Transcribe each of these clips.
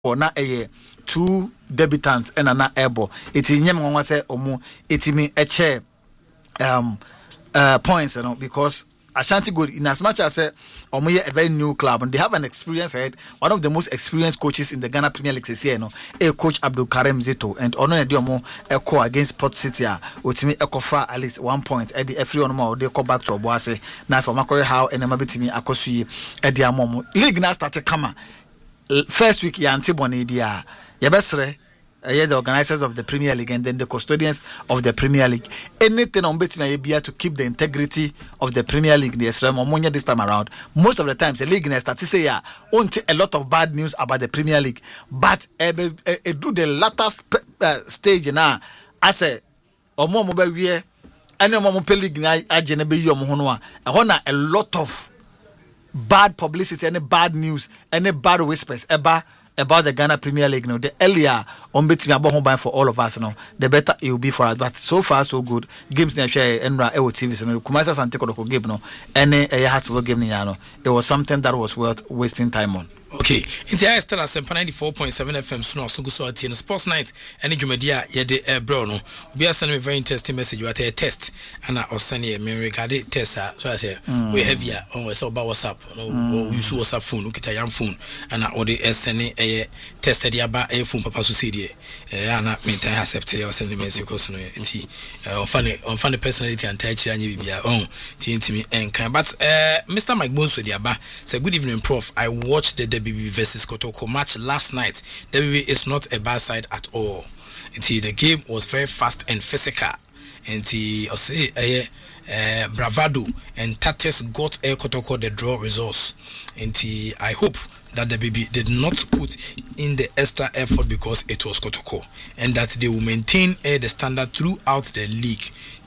or na a 2 debutants and na ebo iti nyem nwa se omo itimi eche points because Ashanti Gold, in as much as a very new club and they have an experienced head, one of the most experienced coaches in the Ghana Premier League this year, Coach Abdul Karim Zito, and Ono Diomo Eko against Port City, Utimi Ekofa at least 1 point. Eddie everyone more they come back to Obuase now for Makoy how and Mabitimi Akosi Eddie Amomo. League now started kama first week ya Antiboni Bia Yabesre. The organizers of the Premier League and then the custodians of the Premier League. Anything on betting to keep the integrity of the Premier League this time around. Most of the times the league start to say won't a lot of bad news about the Premier League, but do the latter stage now. I say more mobile we any more league a lot of bad publicity, any bad news, any bad whispers about the Ghana Premier League. No, the earlier on betting about home for all of us now, the better it will be for us. But so far so good. Games na share Enra Ewo TV so no Kumasa Santeko game no any heartful game no. It was something that was worth wasting time on. Okay, inti I still at 94.7 FM so go so at the Sports Night and Jumedia yede bro no. We are sending a very interesting message about a test and I was sending a regard test so I say we heavier on so about WhatsApp no we use WhatsApp phone look at your phone and I order sending a tested ya ba a phone papa so see there and I meantime accept I send the message cause no inti on funny personality and touch and you be on me and can but Mr. Mike Bones with the say good evening prof. I watched the WB versus Kotoko match last night. WB is not a bad side at all. The game was very fast and physical. And bravado and Tates got Kotoko the draw results. And I hope that the baby did not put in the extra effort because it was Kotoko, and that they will maintain the standard throughout the league.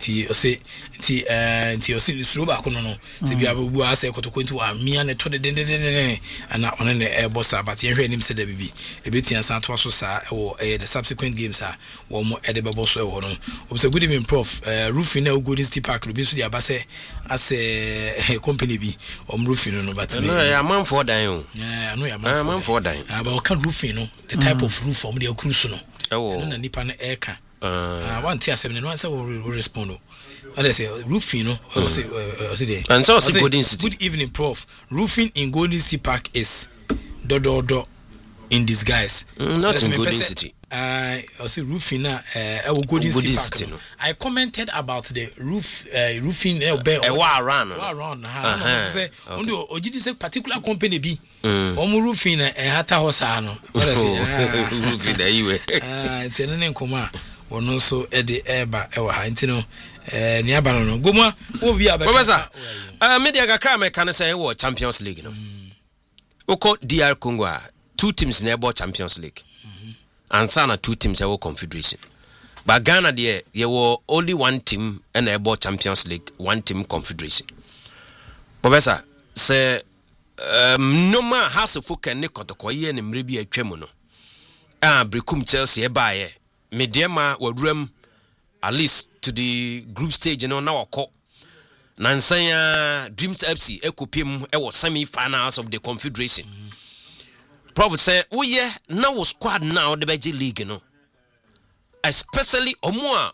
Sloba kono se bia bu ase Kotoko into amia ne to de and na on the boss but you hear him say the baby e betian san to so sa the subsequent games wo mo e de bebo so e ho no. Obse good evening prof. Roofing na Golden City Park bi so dia ba se as a company bi roofing no but no ya man for dan o I know your man for that. But can roofing, no? The type of roof from the cruise, no? Oh, no, Nipan airca. One tier 7 and 1 will respond. And I say roofing, no? And so Golden City. Good evening, prof. Roofing in Golden City Park is do in disguise. Not in Golden City. I see roofing Golden City. No? I commented about the roofing around. Say only say particular company be roofing hata hosa no. Roofing there you it's an nkoma ono so e de eba e wa ha ntino ni aba no goma obi aba Professor media kakra me kan say wo Champions League no. Oko DR Congo 2 teams na ebo Champions League. And sana 2 teams are confederation. But Ghana there were only 1 team and about Champions League, 1 team confederation. Professor, say no man has a folk and Kotoko ye and maybe a tremono. Brekum Chelsea by Mediama or room at least to the group stage, you know, now call Nansaya Dreams FC Ekopim was semi-finals of the confederation. Prof say, oh yeah, now squad now the Belgian league, you know. Especially omu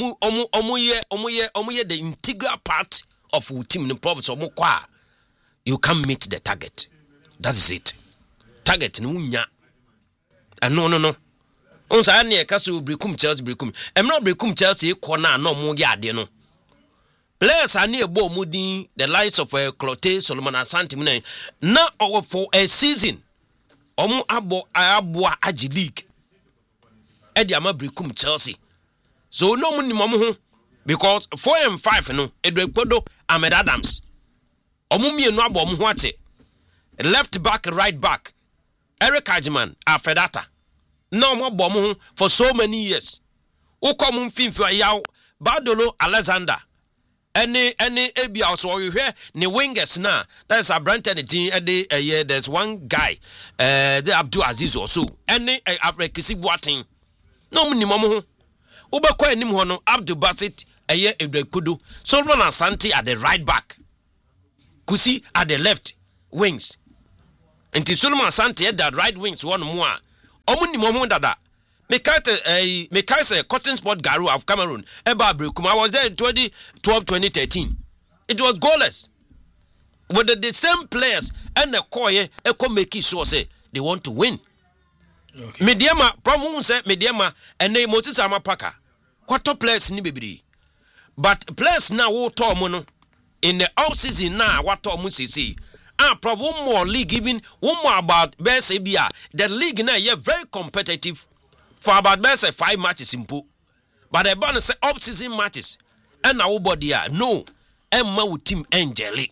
the integral part of the team. The prof say, you can't meet the target. That's it. Target no nya. No. On sa ane kaso brekum Chelsea brekum. Emra brekum Chelsea corner no mo yade no. Players are near bo mudi the likes of Clote Solomon Asante na for a season. Omu abo aji league edi amabrikum Chelsea so no mu ni mo because 4 and 5 no Edwekpodo Ahmed Adams omu mienu abo omu ho ate left back right back Eric Ajiman Afedata na omu abo omu for so many years ukom mfimfi yaw Badolo Alexander any ebia also you hear ni wingers na that's a brand and there's one guy the Abdul Aziz also any Afrikisi Boateng no minimum ho ubekwa enim ho no Abdul Basit Edwekudu Solomon Asante at the right back Kusi at the left wings and Solomon Asante at the right wings one more Omuni momo dada. Mekaise Cotton Sport Garu of Cameroon. Eba Brekum. I was there in 2012, 2013. It was goalless. With the same players and the Koye Eko Meki sure say they want to win. Okay. Mediama, problem say Mediama and they Moses Amapaka. What top players ni bibiri. But players now who talk mono in the off season now what talk musisi. Probably one more league even one more about best ABR. The league now yeah very competitive for about best 5 matches simple. But the bonus say off season matches and now body no Emma with team Angelic.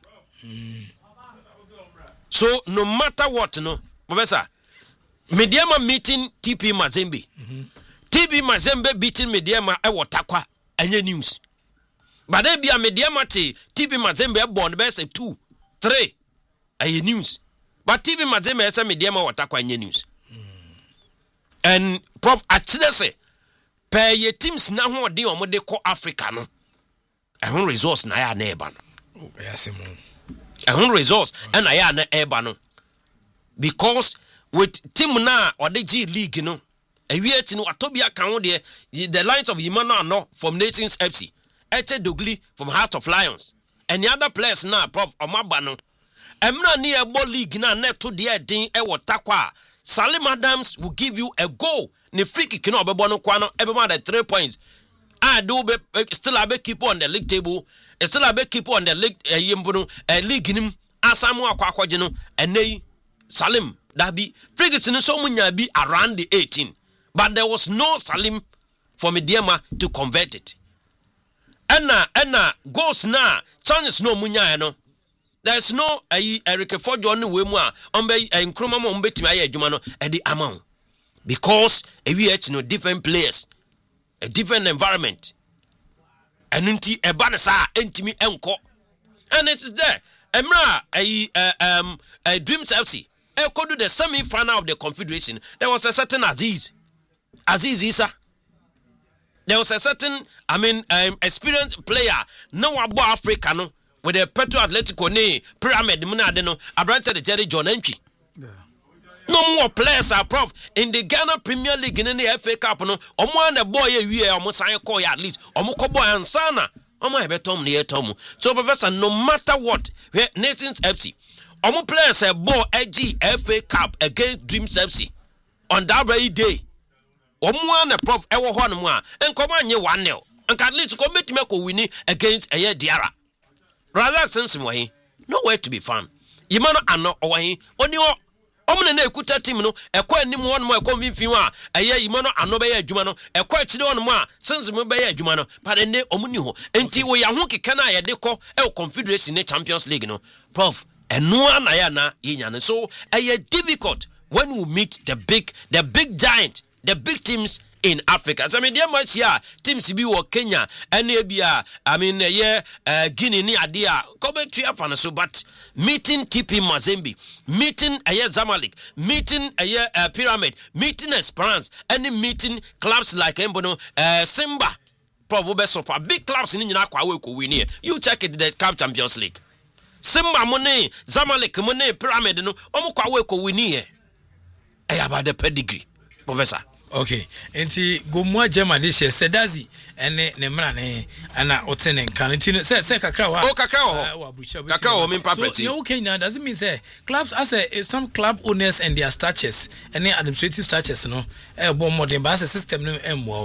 So no matter what no Professor Mediama meeting TP Mazembe. TP Mazembe beating Mediama Ewotakwa any news. But then be a Mediama TP Mazembe born best 2, 3 a news. But TP Mazembe is a Mediama Watakwa any news. And Prof actually say pay your teams now what they on they call Africa no. I want resource na ya neighbor. Oh, yes, I want resource and I am neighbor no. Because with team na or the G League you know. A year to Atobia account there the lines of Imano no from Nations FC. Ete Dogli from Heart of Lions. And the other players now Prof Omabano. I'm not near ball league now net to the ding Ewotakwa. Salim Adams will give you a goal. Ni free kick no be bono kwano everyone at 3 points. I do be still a keep on the league table. Still a keep on the league league nim asamu akwa jeno and nay Salim that be free kick so munya be around the 18. But there was no Salim for Mediama to convert it. Enna goes na chance no munya no. There's no Eric Fojo no we mu a ombe enkroma mo mbetimi aye adwuma no e di amount. Because we have no different players, a different environment. And unti e ba na sa entimi enko. And it is there. Emra Dreams FC e could do the semi-final of the Confederation. There was a certain Aziz Issa. There was a certain experienced player no about Africa no with the Petro Atletico ne Pyramid Munade no Abrante the Jerry John Entry. No more players are Prof in the Ghana Premier League in the FA Cup no omo na boy we omo sign call at least omo ko boy ansana omo ebe tom ne tom. So Professor no matter what Nations FC omo players a ball AG FA Cup against Dreams FC on that very day. Omo na Prof ewo ho no mu a enkomo anye 1-0 and at least ko betime ko win against Eye Diarra. Rather sense way nowhere to be found. Yimano ano owahi oni o omne na ekuta team no ekọ anim won mo ekọ mfimfin a eye Yimano ano be ya adwuma no ekọ akire won mo a sense mo be ya adwuma no but ne omni ho enti wo ya ho keka na ye de kọ e Confederation ne Champions League no Prof eno ana ya na yenya no so eye difficult when we meet the big giant, the big teams in Africa. So I mean, there much here teams be wo Kenya, and Abia. I mean, Guinea ni adia. Come back to Afana so, but meeting TP Mazembe, meeting Zamalek, meeting Pyramid, meeting Esperance, and meeting clubs like Embono, Simba, probably so far big clubs in India kwa win here. You check it, the Cup Champions League. Simba money, Zamalek money, Pyramid no, omo kwa win here. About the pedigree, Professor. Okay, enti gomwa Germany she Sedazi ene ne mra ne ana otene kan enti se kakra wa kakra wa min property. So okay now doesn't mean say clubs as some club owners and their structures and administrative structures no bon modern ba system no emwo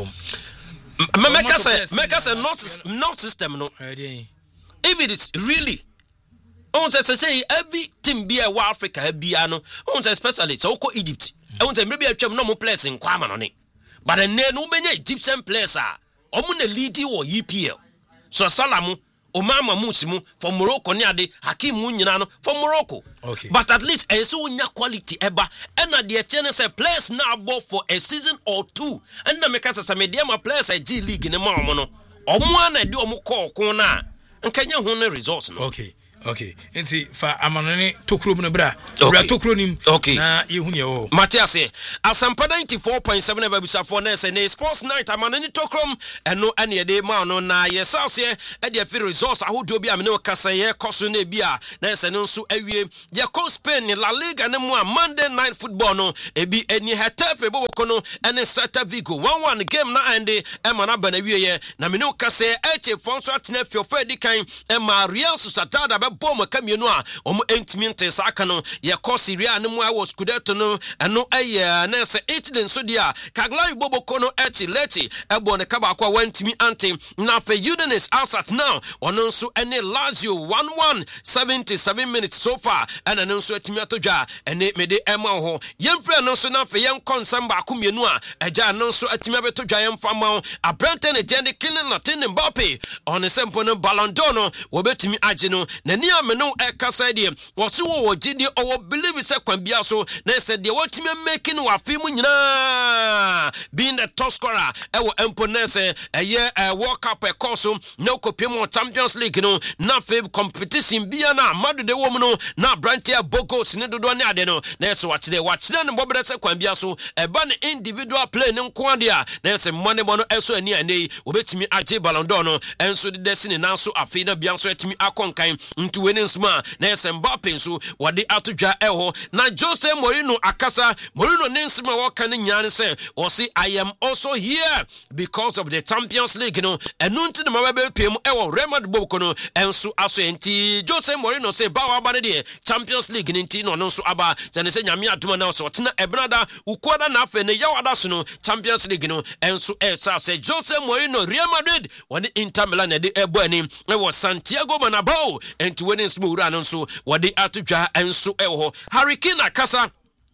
make us not system no. If it is really on say every team be a Africa be no on especially so ko Egypt. I want to maybe a no more players in Kwama on it. But a no many Egyptian players are Omuna Lidi or EPL. So Salamu, Omama Musimu from Morocco near the Hakim Munyano from Morocco. Okay. But at least a soon quality eba and at the chance players now bought for a season or two. And the Mekasa Mediama players a G League in the Mamono. Omwana do Moko Kona. And can you hold the results? Okay. Okay, enti fa amanone tokro mu no bra tokro nim na yehu ne wo Matias Asampa 94.7 Babisafo na se sports night amanone tokrom eno ene de ma no na yesase e de fi resource ahodo bi amene kasa ye koso na bia na se no nso awie ye ko Spain La Liga ne mu a Monday night football no ebi eni Hetafe boboko no ene Celta Vigo 1-1 game na ende e ma na bana wie ye na mene kasa eche fonso atena fiofa di kan e ma Real Sociedad bom kamienu a omo entimi ntesa aka no ye ko Syria ne mu a wo Scudetto no eno eye na se Italy nso dia Cagliari boboko no Leche ebo ne kaba kwa wantimi ante na fe Udinese Alsat now ono nso ene Lazio 1-1 77 minutes so far ena no nso atimi atodwa ene mede ema ho yemfre no nso na fe yen konsam ba komienu a eja no nso atimi abetodwa yemfa ma Abrante ne Jende Kylian Mbappe on sempo no Ballon d'Or no wo betimi age no na ni ameno ekasa die wo se wo gidi o believe se kwan bia so na se de watimi making wa film nyina being the top scorer ewo emponese eye World Cup course no kopiem Champions League no na fave competition bia na madu de wo no na Brantia Bogos ne dodo ne ade no na se wachide no bobere se kwan bia so eba ne individual play ne nko ade a na se money bono eso ani anei obetimi age Ballon d'Or no enso de desine na so afi na bia so atimi akonkan ntu wenisma na se Mbappe nso wade atodwa eho na Jose Mourinho akasa Mourinho ninsma waka ne nyane se o say I am also here because of the Champions League no enu nti de mababe pem ewo Real Madrid boboko no enso aso enti Jose Mourinho say ba wa ba de Champions League nti no nso aba zane se nyame adoma na so tena ebrada ukoda na afa ne yawada so no Champions League no enso esa se Jose Mourinho Real Madrid woni Inter Milan de ebo ani ewo Santiago Bernabeu enti weni smura no nso wade atodwa enso ewo Harry Kane akasa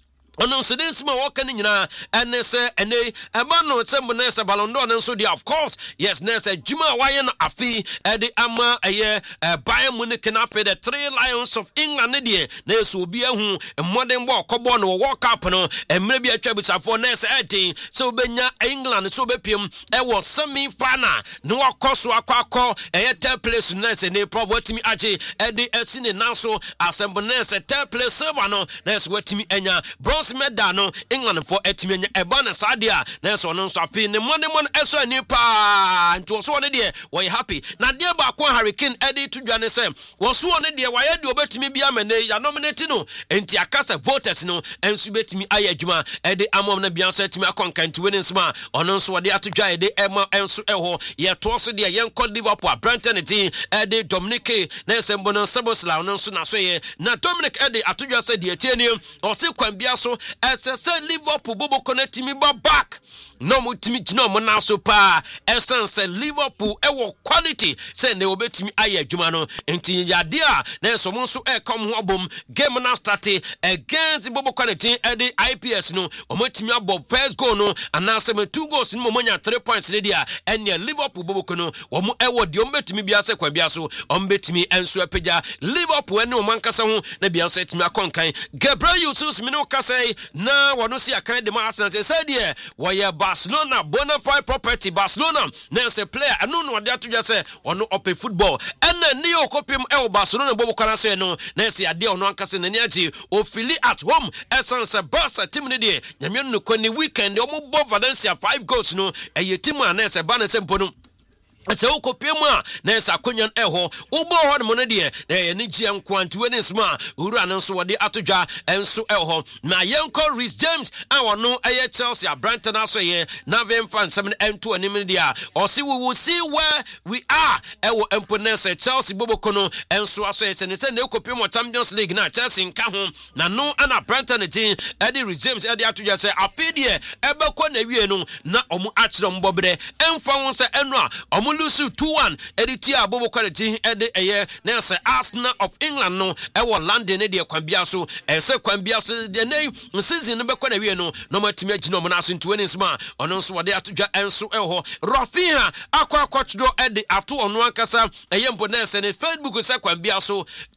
ono se this ma waka ni nyina ene se ene eba no se mo na se Ballon d'Or nso dia of course yes na se juma waye no afi de ama eye Bayern Munich na afi the Three Lions of England ne de na so obi ahu modern ball kobo no World Cup no emre bi atwa bisafo na se edin so obenya England so obepiem e wo semi final no akoso akọ eye third place na se ne probably age e de asine na so asembo na se third place silver no na se watimi enya medal no England for etimenya eba na sadia na so no so afi ne money eso ani pa nto so ne de we happy na de ba ko Harry Kane edi tudwa ne se wo so ne de waye de obetimi bia mane ya nominate no enti akasa voters no ensu betimi aye adwuma edi amom na bia so etimi akonkan to win nsma ono so de atodwa edi ema ensu eho ye to so de yen call Liverpool Brentford edi Dominic na sembo no Sabosla ono so na so ye na Dominic edi atodwa se de etieni o se kwan bia so SSC Liverpool bobo connect me back no mutimi gina mo na so pa essence Liverpool ewo quality say ne obetimi aye adwuma no enti yade a na so mo so e come ho abom game na start against bobo connect e the IPS no omotimi abob first goal no and now 2 goals no mo nya 3 points ne dia ene Liverpool bobo kono wo mo ewo de ombetimi bia se kwa bia so ombetimi enso apeja Liverpool ene o mankasa ho na bia so etimi akonkan Gabriel Jesus mino kasa na wano si akan de ma Arsenal say there why Barcelona bona fide property Barcelona na say player anu no de atodwa say ono open football ena ni okopim e Barcelona bobo kana say no na say ade ono ankase na ni agi o fili at home essence Barca team ne de nyame no ko ni weekend o mo bo Valencia 5 goals no e team na say ba na say mpo no se ukopemu a na esa konyan eho ubo ho ne mo de na ye ni gie nkwanti we nsma uru no so wode atodwa enso eho na yenko Reece James a wono eye Chelsea Abrante na so ye na vem fan 7 M2 anim dia o see we will see where we are ewo emponese Chelsea bobokono enso aso ye se ne ukopemu Champions League na Chelsea nka ho na no ana Abrante ne tin Eddie Reece James Eddie atodwa se afidie ebekọ na wie no na omu akire mbobre emfa won se eno a omu lusu 2-1 editia bobo quality ede eye na say Arsenal of England no ewo London ne de kwambia so ese kwambia so de nei season no be kwa na wie no no matimi agino mo na so ntweni nsma ono nso wode atodwa enso eho Rafinha akwa twdo ede ato ono ankasa eye mpo na ese ne Facebook se kwambia so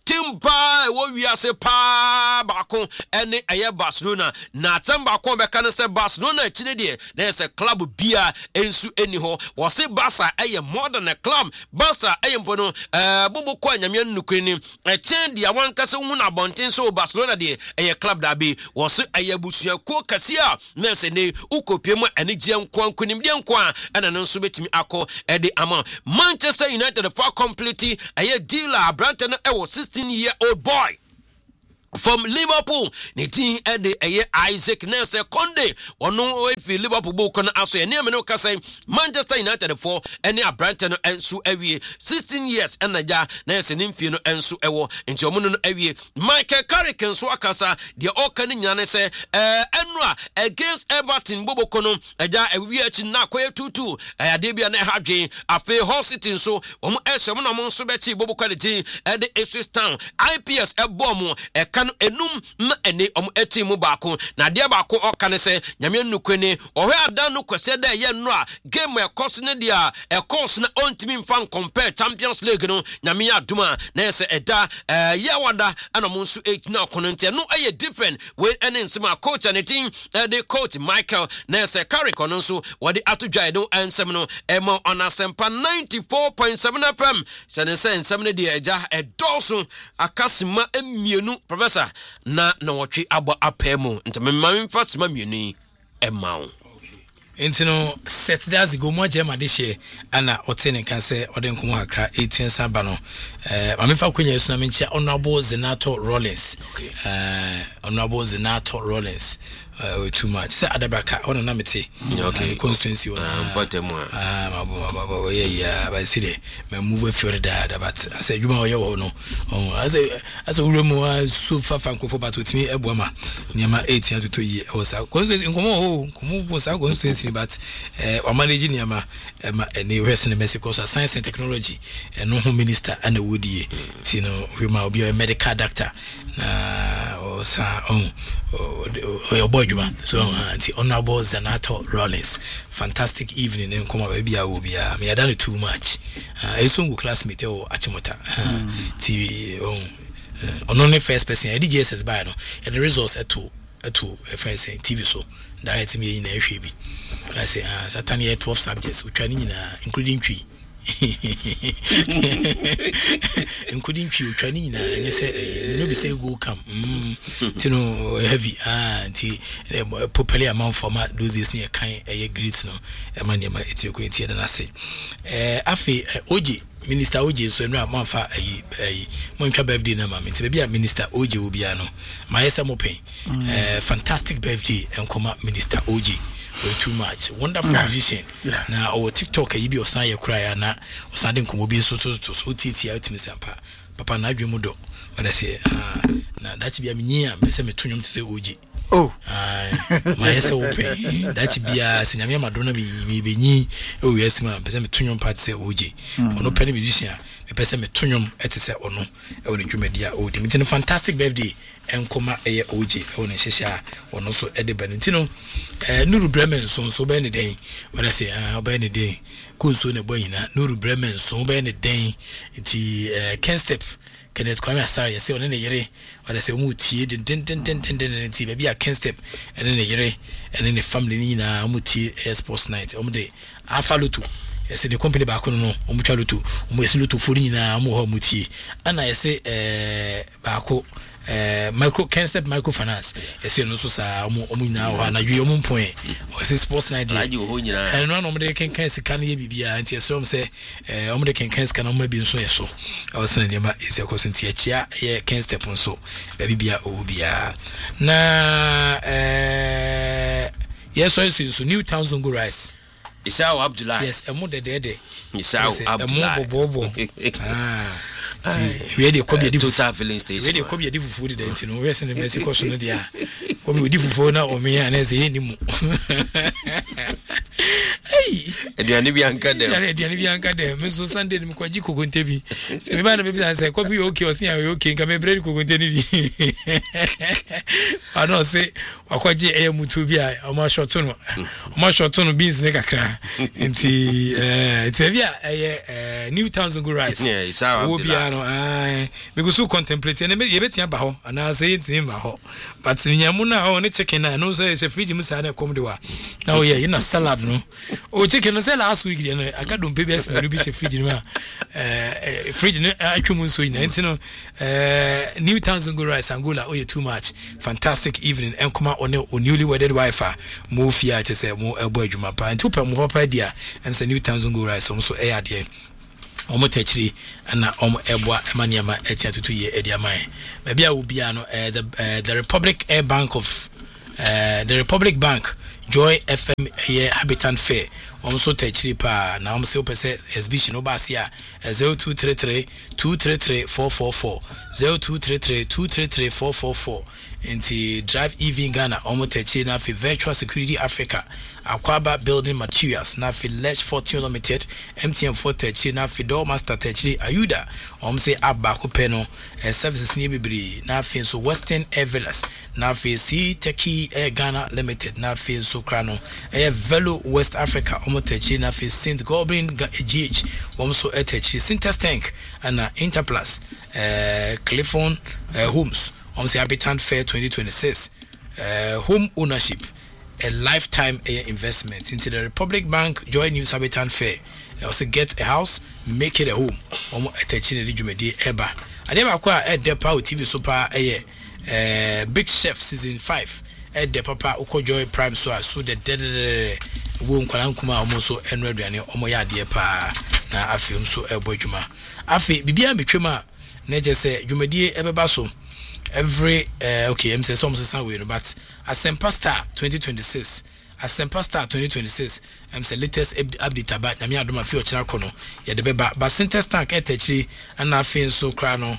team pa wo wiase pa baako ene eye Barcelona na tamba ko be kan se Barcelona chine de na se club bia ensu eni ho wo se Barca eye more than a club Barca eye mpono bobo ko anyame nnukwini chen dia wanka se hu na bonten so Barcelona de eye club da be wo se eye busua ko kasia na se ne ukopiem ene gye nkwankunim de nkwa ana no so betimi akọ ede ama Manchester United for completely eye dealer Branton e 16-year-old boy from Liverpool Nitin ede Isaac Nelse Conde ono efi Liverpool book na aso ene me no ka say Manchester United for ene Brighton enso awie 16 years enaja na ese nimfie no enso ewo nti omo no awie Michael Carrick enso akasa de oka ni nyane se enra against Everton boboko no eja awie achi na koye 2-2 ade bia na hadwen afi Hull City nso omo ese omo na mo nso be chi boboko de ede Ipswich Town IPS ebomo kan enum na ene om etimu baako na de baako okane se nyame nnukwene ohwe adan no kwese da ye no a game e course ne dia e course na ontimi mfan compare Champions League no nyame aduma na ese eda ye wada ana mo nso 8 na kono nte no aye different we ene nsema coach and team the coach Michael na ese Carrick no nso wode atodwae no ensem no ema onasempa 94.7 FM se nsem ne dia eja edoso akasima emienu professor na wotwe abo apemu ntame mame fasima mienu emawo Intino set days go mo jema de she ana otene kan se ode nkomo akra 18 saba no mame fa kwenya yesu na menchia honorable Zenato Rollins honorable Zenato Rollins too much say adabraka ona na mete okay constituency ona potemu yeah but see there me move fiore da but I say juma oye wo no as uremu so fa nkofo but otimi ebuama niama 18 to ye o sa constituency nkomo komo sa constituency but o manage niama ma any west in Mexico science and technology no home minister and wodie you know we ma be a medical doctor na o sa your boy Juma. So the honorable Zenato Rollins, fantastic evening in Koma baby I will be me done it too much. A song classmate or Achimota TV only first person I DJS by no and the results at two friends TV so direct me in a FB. I say Satania 12 subjects which are including tree. Including few training and you say no be say go come tino heavy properly amount format those is near kind a great no e man e go tie na say afi OJ Minister OJ so no amfa montwa birthday na ma me be Minister OJ obia no ma yesa mo pen fantastic birthday enkoma Minister OJ too much wonderful musician na our TikTok e bi osan ye kura ya na osan de nkomo bi so titi outimi sampa papa na adwemu do wada say na dachi bia menyia be se metonyom te se OJ my yes open dachi bia senyame madonna me benyi o yesima be se metonyom part se OJ ono pene musician me pese metonyom etese ono e woni dwumadia o di mitino fantastic birthday enkoma eye OJ e woni hyehya ono so ede banintino Nuru Bremen so be ne den wada say be ne den ko so ne boyina Nuru Bremen so be ne den nti Ken Step Kenneth Kwame Asare yesi one ne yere wada say mu tie den nti be bia Ken Step ene ne yere ene ne family ni na mu tie sports night de afalotu yesi the company ba kono no omutwa lotu esilotu fori ni na mu ho mu tie ana yesi ba ko micro Ken Step microfinance yes no so sa omu na ho na dwe omu point o se sports night radio ho nyina no de ken sika na ye bibia anti yeso say omu de ken sika na omu bi nso yeso awasana ne ma ise ko senti achia ye Ken Step nso ba bibia o bia na yes so New Town Zongo Rice Isao Abdullah yes emu de Isao Abdullah bobo we dey come here total filling station we dey come here di fufu dey enti no we se ne Mexico so no dia come we di fufu na o me na se ni mu aduane bi anka dem me so Sunday ni kwaji kokonte bi se me ba na be bi say come you okay o se ya okay nka me bread kokonte ni bi I don't say wakwaje mutu bi a oma short no beans ne kakra nti bia New Towns go rice yeah it's our obi ano me go so contemplate and ye betia ba ho ana say ntimi ba ho but nyamu na o ne chicken na no say fridge mu sa na kom de wa na o ye na salad no o chicken no say last week no aka don baby as me bi she fridge no fridge no atwum so ina enti no New Towns go rice Angola oh too much fantastic evening and come on newly wedded wife mo fia che say mo ebo adwuma pa enti opa mo papa dia and say New Towns go rice so air there omo techiri na omo eboa emaniama etia tutu ye ediaman ma bia obi ano the Republic Air Bank of the Republic Bank Joy FM Habitant Fair so techiri pa na omo se opese exhibition obasia 0233 233 444 0233 233 444 into Drive EV Ghana omo techiri na Virtual Security Africa Akwaba Building Materials na fi Lesh Fortune Limited MTN 430 na fi Doormaster techiri Ayuda say abba ko peno services ni bibiri na fi so Western Air Villas na fi C Techie Air Ghana Limited na fi so krano Velo West Africa techiri na fi St Goblin GH so techiri Sintex Tank and Interplus Clifton Homes say Habitant Fair 2026 home ownership a lifetime investment into the Republic Bank Joy News Habitant Fair. Also get a house, make it a home. Attention to the eba. I never acquire a depa TV super Big Chef season 5. At the papa Oko Joy Prime so the dead womb Kalankuma almost so enrolled and Omoya dear pa na a film so a boy juma. Afi Bibia Bichuma nature say Jumedi Ebabaso. Every okay, I'm saying some way, but Asempa Star 2026, Asempa Star 2026, I'm saying latest update about Namia Doma Fio Chinakono, ya the beba, but Sintex Tank etechri, and I feel so crano,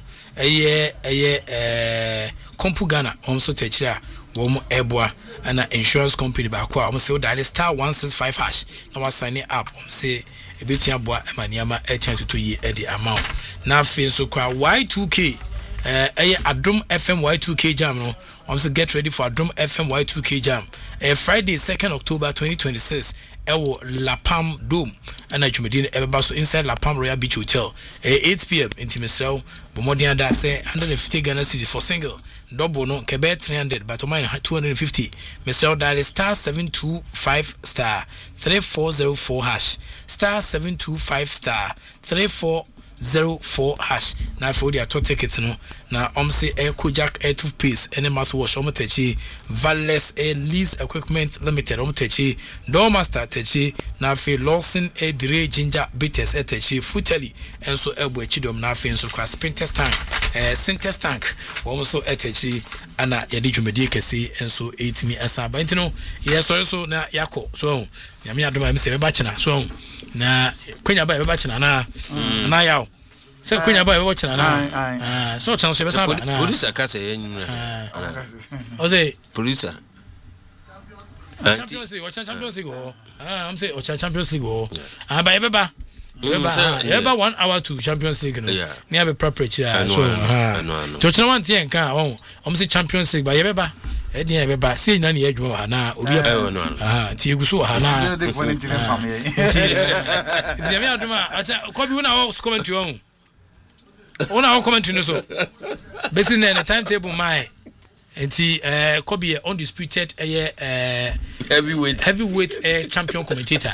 Kompu Ghana, also techra, Womo Eboa, and an insurance company back. I'm saying that is star 165 hash. Now I sign it up, say a bit ya boa, Maniama, 22 year at the amount. Now feel so cry Y2K. Adom FM Y2K Jam no. So get ready for Adom FM Y2K Jam. Friday 2nd October 2026. Ewo La Palm Dome. And I jumedin everybody so inside La Palm Royal Beach Hotel. 8 p.m. Intimate but more than that say 150 Ghana cedis for single. Double no kebe 300 but mine 250. Mr. Dial star 725 star 3404 hash. Star 725 star 3404 hash. Now for the top tickets no. Now say air Kojak air toothpaste any mouthwash omotechi Valles air lease equipment limited omotechi Doormaster techi na fe Lawson air Dre ginger bitters techi Futeli and so elbow chidom na fe so cross Sintex tank so techi ana yadi dwumadi kesi and so 8 me asa ba ntino yes so na yako so nyame adoma me se be ba china so na kwenya ba be ba china na na yawo se kwenya ba be ba china na so chance be sa ba na producer ka se yen o say producer Champions League go am say o Champions League go ba e be ba eba 1 hour to Champions League no near be preparatory so to china one tie nka am say Champions League ba ye be ba e dia be ba say na ne adwuma ha na obi tie guso ha na de volunteer pam ye tie me adwuma acha ko bi una o comment you una o comment no so besi na timetable my enti Kobe undisputed heavyweight champion commentator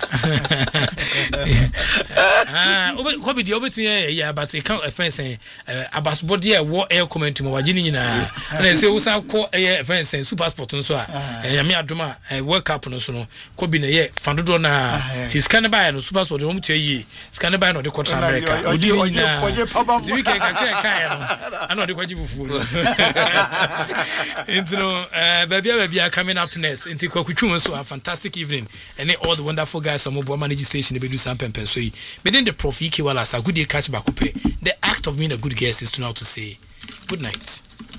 Kobe the obetumi but e kan offense abasbody war air comment mo wagini nyina na say usa ko offense super sport no so a me adoma world cup no so no Kobe na ye fandodo na ti scan by no super sport no mutu yi scan by no de quarter America odi nyina ti weekend ka kai no ana de kwaji fufu into baby coming up next into Kwakutwum so a fantastic evening and all the wonderful guys on mobile managing station they do some pempen so within the Prof Ike Wallace a good day catch back up the act of being a good guest is to now to say good night.